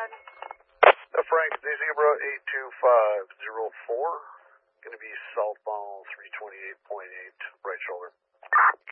Frank, Z Zebra 82504. Going to be southbound 328.8, right shoulder.